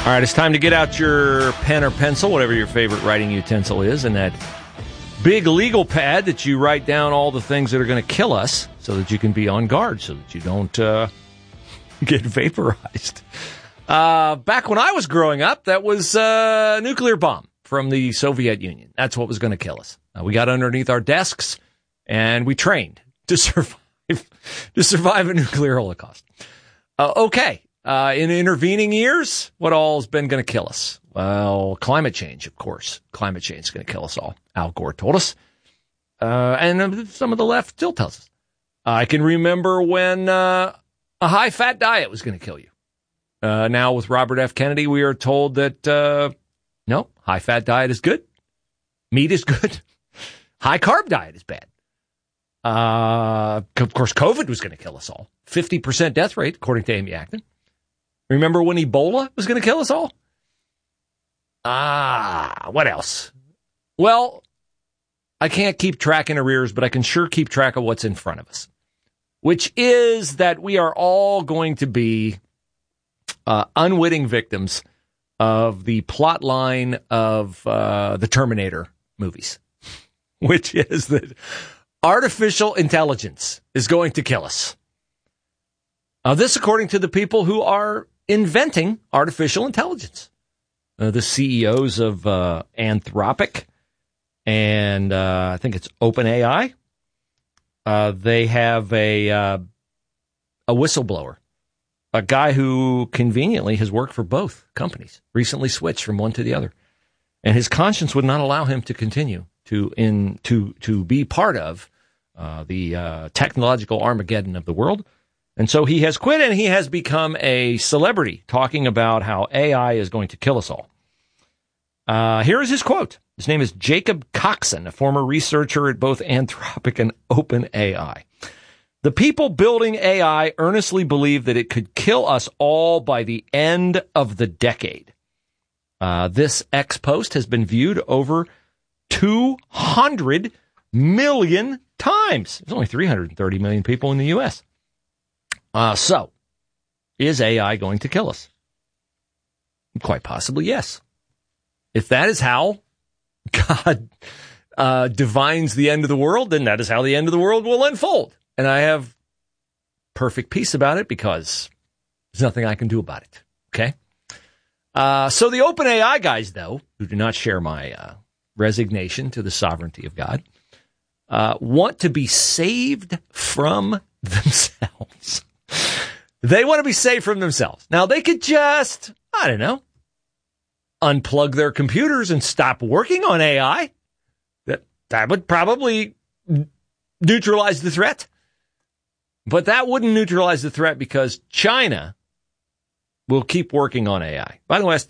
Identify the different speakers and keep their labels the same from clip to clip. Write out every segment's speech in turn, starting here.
Speaker 1: All right, it's time to get out your pen or pencil, whatever your favorite writing utensil is, and that big legal pad that you write down all the things that are going to kill us so that you can be on guard, so that you don't get vaporized. Back when I was growing up, that was a nuclear bomb from the Soviet Union. That's what was going to kill us. We got underneath our desks, and we trained to survive a nuclear holocaust. Okay. In intervening years, what all has been going to kill us? Well, climate change, of course. Climate change is going to kill us all. Al Gore told us. And some of the left still tells us. I can remember when a high-fat diet was going to kill you. Now, with Robert F. Kennedy, we are told that, no, high-fat diet is good. Meat is good. High-carb diet is bad. Of course, COVID was going to kill us all. 50% death rate, according to Amy Acton. Remember when Ebola was going to kill us all? What else? Well, I can't keep track in arrears, but I can sure keep track of what's in front of us, which is that we are all going to be unwitting victims of the plot line of the Terminator movies, which is that artificial intelligence is going to kill us. This, according to the people who are inventing artificial intelligence. The CEOs of Anthropic and I think it's OpenAI. They have a whistleblower, a guy who conveniently has worked for both companies, recently switched from one to the other. And his conscience would not allow him to continue to be part of the technological Armageddon of the world. And so he has quit, and he has become a celebrity talking about how AI is going to kill us all. Here is his quote. His name is Jacob Coxon, a former researcher at both Anthropic and OpenAI. The people building AI earnestly believe that it could kill us all by the end of the decade. This X post has been viewed over 200 million times. There's only 330 million people in the U.S. So, is AI going to kill us? Quite possibly, yes. If that is how God divines the end of the world, then that is how the end of the world will unfold. And I have perfect peace about it because there's nothing I can do about it. Okay? So the OpenAI guys, though, who do not share my resignation to the sovereignty of God, want to be saved from themselves. They want to be saved from themselves. Now, they could just, I don't know, unplug their computers and stop working on AI. That would probably neutralize the threat. But that wouldn't neutralize the threat because China will keep working on AI. By the way,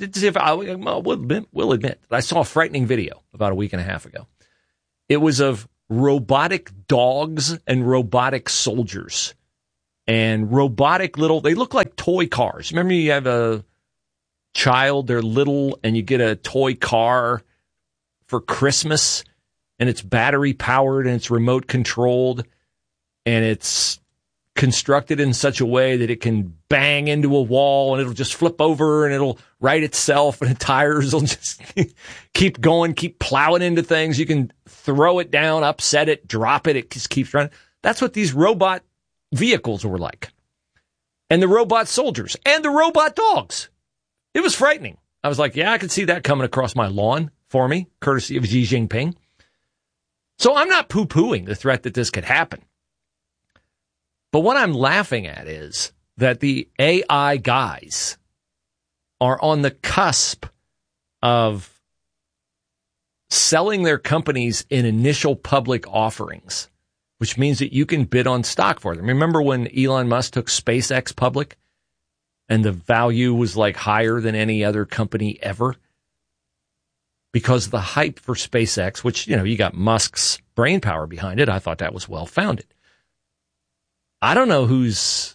Speaker 1: we'll admit that I saw a frightening video about a week and a half ago. It was of robotic dogs and robotic soldiers. And robotic they look like toy cars. Remember you have a child, they're little, and you get a toy car for Christmas, and it's battery powered, and it's remote controlled, and it's constructed in such a way that it can bang into a wall, and it'll just flip over, and it'll right itself, and the tires will just keep going, keep plowing into things. You can throw it down, upset it, drop it, it just keeps running. That's what these robot vehicles were like. And the robot soldiers and the robot dogs. It was frightening. I was like, yeah, I could see that coming across my lawn for me, courtesy of Xi Jinping. So I'm not poo-pooing the threat that this could happen. But what I'm laughing at is that the AI guys are on the cusp of selling their companies in initial public offerings, which means that you can bid on stock for them. Remember when Elon Musk took SpaceX public and the value was like higher than any other company ever? Because the hype for SpaceX, which, you got Musk's brain power behind it, I thought that was well-founded. I don't know who's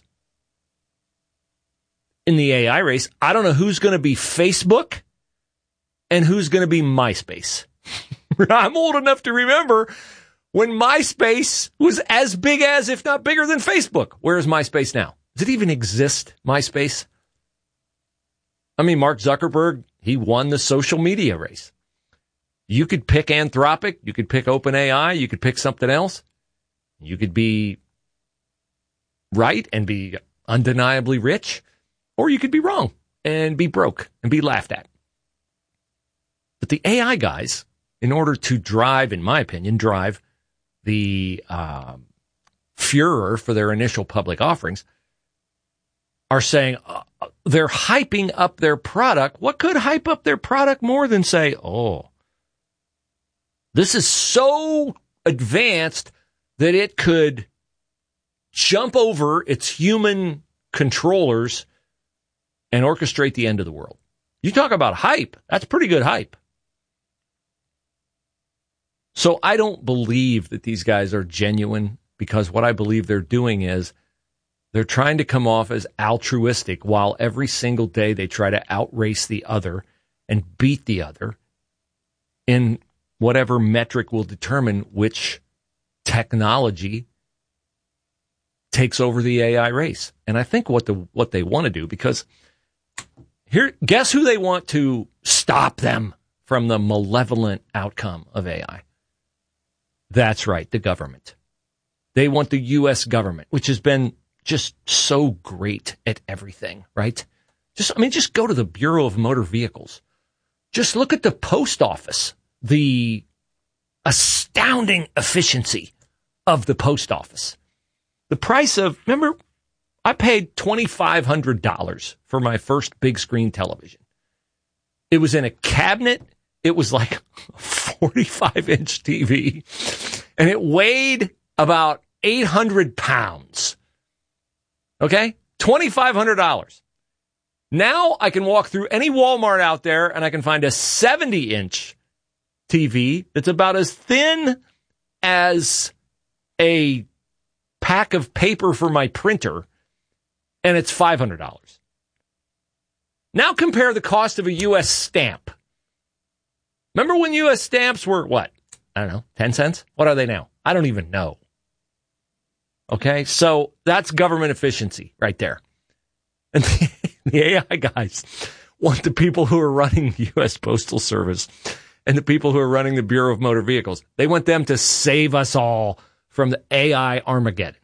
Speaker 1: in the AI race. I don't know who's going to be Facebook and who's going to be MySpace. I'm old enough to remember when MySpace was as big as, if not bigger than Facebook. Where is MySpace now? Does it even exist, MySpace? I mean, Mark Zuckerberg, he won the social media race. You could pick Anthropic, you could pick OpenAI, you could pick something else. You could be right and be undeniably rich, or you could be wrong and be broke and be laughed at. But the AI guys, in order to drive, in my opinion, the furor for their initial public offerings, are saying they're hyping up their product. What could hype up their product more than say, oh, this is so advanced that it could jump over its human controllers and orchestrate the end of the world? You talk about hype. That's pretty good hype. So I don't believe that these guys are genuine, because what I believe they're doing is they're trying to come off as altruistic while every single day they try to outrace the other and beat the other in whatever metric will determine which technology takes over the AI race. And I think what they want to do, because here, guess who they want to stop them from the malevolent outcome of AI? That's right, the government. They want the U.S. government, which has been just so great at everything, right? Just go to the Bureau of Motor Vehicles. Just look at the post office, the astounding efficiency of the post office. The price of, remember, I paid $2,500 for my first big screen television. It was in a cabinet. It was like a 45-inch TV, and it weighed about 800 pounds. Okay? $2,500. Now I can walk through any Walmart out there and I can find a 70-inch TV that's about as thin as a pack of paper for my printer, and it's $500. Now compare the cost of a U.S. stamp. Remember when U.S. stamps were, what? I don't know, 10 cents? What are they now? I don't even know. Okay, so that's government efficiency right there. And the AI guys want the people who are running the U.S. Postal Service and the people who are running the Bureau of Motor Vehicles, they want them to save us all from the AI Armageddon.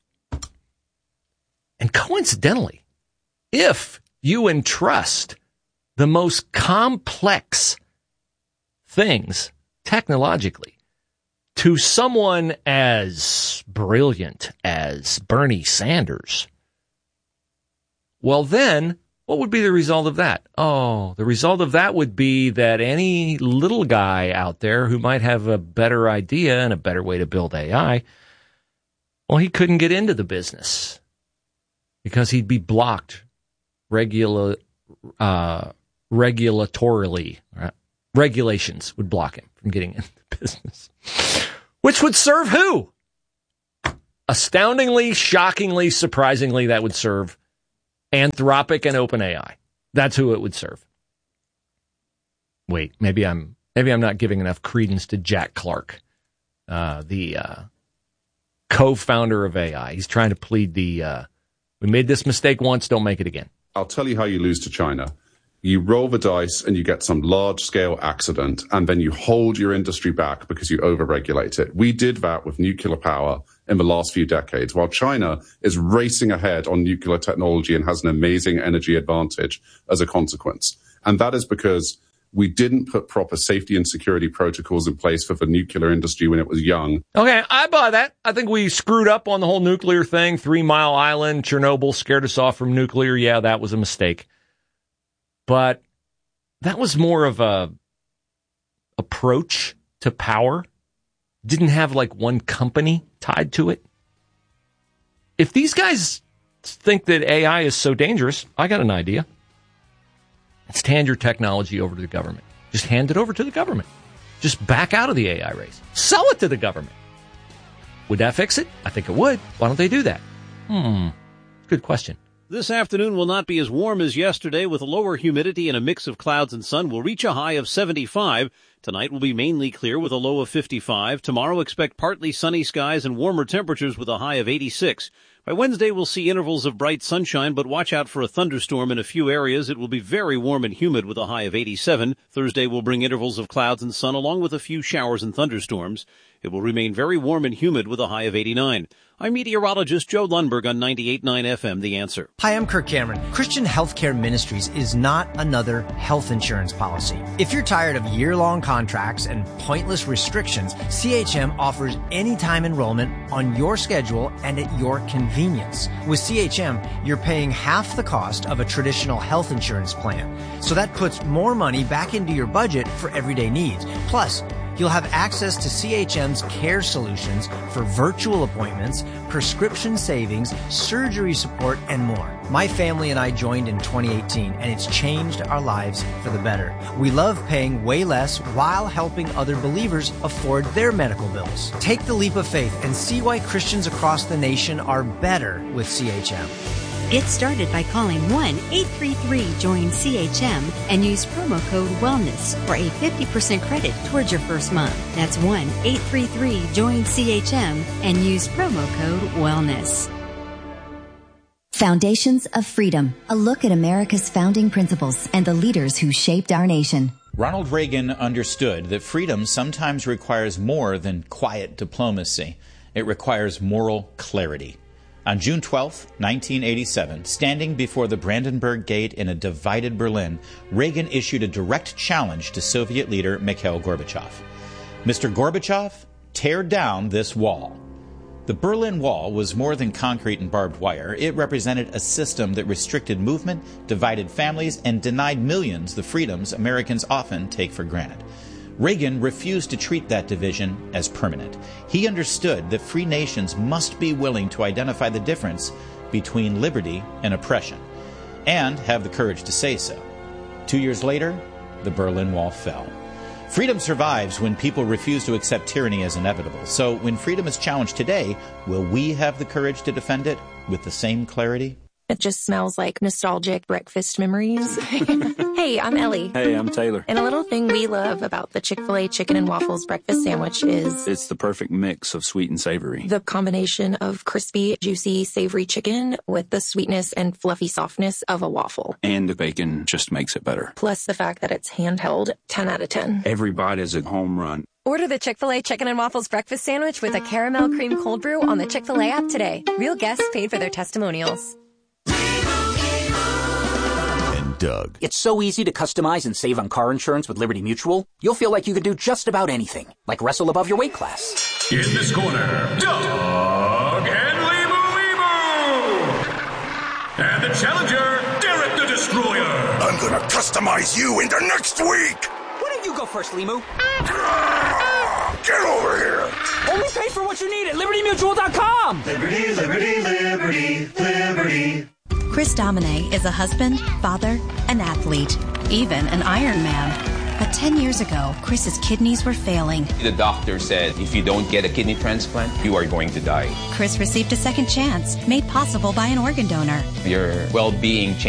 Speaker 1: And coincidentally, if you entrust the most complex things technologically to someone as brilliant as Bernie Sanders, well then, what would be the result of that? Oh, the result of that would be that any little guy out there who might have a better idea and a better way to build AI, well, he couldn't get into the business because he'd be blocked regulatorily. Right? Regulations would block him from getting into the business. Which would serve who? Astoundingly, shockingly, surprisingly, that would serve Anthropic and OpenAI. That's who it would serve. Wait, maybe I'm not giving enough credence to Jack Clark, the co-founder of AI. He's trying to plead we made this mistake once, don't make it again.
Speaker 2: I'll tell you how you lose to China. You roll the dice and you get some large-scale accident, and then you hold your industry back because you overregulate it. We did that with nuclear power in the last few decades, while China is racing ahead on nuclear technology and has an amazing energy advantage as a consequence. And that is because we didn't put proper safety and security protocols in place for the nuclear industry when it was young.
Speaker 1: Okay, I buy that. I think we screwed up on the whole nuclear thing. 3 Mile Island, Chernobyl scared us off from nuclear. Yeah, that was a mistake. But that was more of a approach to power. Didn't have like one company tied to it. If these guys think that AI is so dangerous, I got an idea. Let's hand your technology over to the government. Just hand it over to the government. Just back out of the AI race. Sell it to the government. Would that fix it? I think it would. Why don't they do that? Good question.
Speaker 3: This afternoon will not be as warm as yesterday, with lower humidity and a mix of clouds and sun. We'll reach a high of 75. Tonight will be mainly clear with a low of 55. Tomorrow expect partly sunny skies and warmer temperatures with a high of 86. By Wednesday, we'll see intervals of bright sunshine, but watch out for a thunderstorm in a few areas. It will be very warm and humid with a high of 87. Thursday will bring intervals of clouds and sun along with a few showers and thunderstorms. It will remain very warm and humid with a high of 89. I'm meteorologist Joe Lundberg on 98.9 FM, The Answer.
Speaker 4: Hi, I'm Kirk Cameron. Christian Healthcare Ministries is not another health insurance policy. If you're tired of year-long contracts and pointless restrictions, CHM offers anytime enrollment on your schedule and at your convenience. With CHM, you're paying half the cost of a traditional health insurance plan. So that puts more money back into your budget for everyday needs. Plus, you'll have access to CHM's care solutions for virtual appointments, prescription savings, surgery support, and more. My family and I joined in 2018, and it's changed our lives for the better. We love paying way less while helping other believers afford their medical bills. Take the leap of faith and see why Christians across the nation are better with CHM.
Speaker 5: Get started by calling 1-833-JOIN-CHM and use promo code WELLNESS for a 50% credit towards your first month. That's 1-833-JOIN-CHM and use promo code WELLNESS.
Speaker 6: Foundations of Freedom, a look at America's founding principles and the leaders who shaped our nation.
Speaker 7: Ronald Reagan understood that freedom sometimes requires more than quiet diplomacy. It requires moral clarity. On June 12, 1987, standing before the Brandenburg Gate in a divided Berlin, Reagan issued a direct challenge to Soviet leader Mikhail Gorbachev. Mr. Gorbachev, tear down this wall. The Berlin Wall was more than concrete and barbed wire. It represented a system that restricted movement, divided families, and denied millions the freedoms Americans often take for granted. Reagan refused to treat that division as permanent. He understood that free nations must be willing to identify the difference between liberty and oppression, and have the courage to say so. 2 years later, the Berlin Wall fell. Freedom survives when people refuse to accept tyranny as inevitable. So when freedom is challenged today, will we have the courage to defend it with the same clarity?
Speaker 8: It just smells like nostalgic breakfast memories. Hey, I'm Ellie.
Speaker 9: Hey, I'm Taylor.
Speaker 8: And a little thing we love about the Chick-fil-A chicken and waffles breakfast sandwich is
Speaker 9: it's the perfect mix of sweet and savory.
Speaker 8: The combination of crispy, juicy, savory chicken with the sweetness and fluffy softness of a waffle.
Speaker 9: And the bacon just makes it better.
Speaker 8: Plus the fact that it's handheld, 10 out of 10.
Speaker 9: Every bite is a home run.
Speaker 10: Order the Chick-fil-A Chicken and Waffles breakfast sandwich with a caramel cream cold brew on the Chick-fil-A app today. Real guests paid for their testimonials.
Speaker 11: Doug. It's so easy to customize and save on car insurance with Liberty Mutual. You'll feel like you could do just about anything, like wrestle above your weight class.
Speaker 12: In this corner, Doug and Leemu. And the challenger, Derek the Destroyer.
Speaker 13: I'm gonna customize you into next week.
Speaker 11: Why don't you go first, Leemu?
Speaker 13: Get over here.
Speaker 11: Only pay for what you need at LibertyMutual.com.
Speaker 14: Liberty, liberty, liberty, liberty.
Speaker 6: Chris Domine is a husband, father, an athlete, even an Ironman. But 10 years ago, Chris's kidneys were failing.
Speaker 15: The doctor said, if you don't get a kidney transplant, you are going to die.
Speaker 6: Chris received a second chance, made possible by an organ donor.
Speaker 15: Your well-being changed.